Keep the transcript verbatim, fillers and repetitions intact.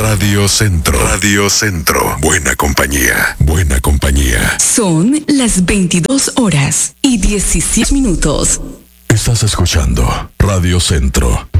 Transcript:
Radio Centro. Radio Centro. Buena compañía. Buena compañía. Son las veintidós horas y diecisiete minutos. Estás escuchando Radio Centro.